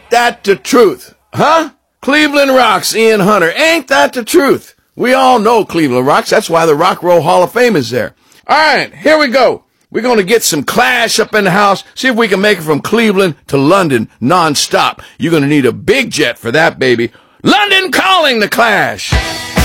Ain't that the truth? Huh? Cleveland Rocks, Ian Hunter. Ain't that the truth? We all know Cleveland Rocks. That's why the Rock and Roll Hall of Fame is there. All right, here we go. We're going to get some Clash up in the house. See if we can make it from Cleveland to London nonstop. You're going to need a big jet for that, baby. London Calling, the Clash.